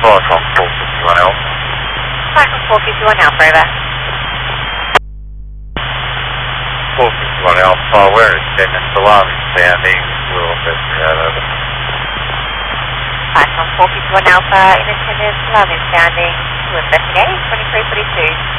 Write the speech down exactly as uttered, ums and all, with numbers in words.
Platform four fifty-one Alpha. Platform four fifty-one Alpha, over. four fifty-one Alpha, we're in attendance, alarm is sounding, we'll investigate over. Platform four fifty-one Alpha, in attendance, alarm is sounding, we'll investigate, twenty-three forty-two.